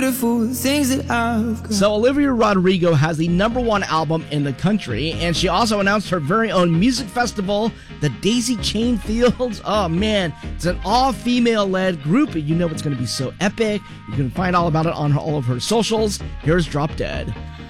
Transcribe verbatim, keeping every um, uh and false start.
things that I've got. So Olivia Rodrigo has the number one album in the country, and she also announced her very own music festival, the Daisy Chain Fields. Oh man, it's an all-female led group. You know it's going to be so epic. You can find all about it on all of her socials. Here's Drop Dead.